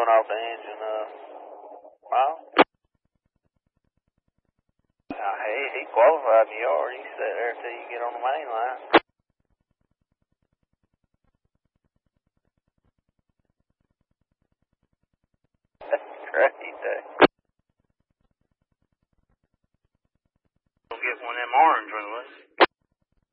blowing off the engine, Miles? Hey, he qualified in the yard. You sit there until you get on the main line. That's crazy. Don't get one of them orange ones,